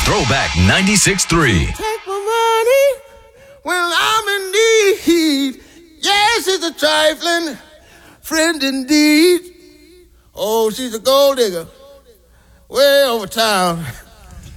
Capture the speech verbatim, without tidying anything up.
Throwback ninety-six point three. Take my money when I'm in need. Yes, it's a trifling friend indeed. Oh, she's a gold digger way over town.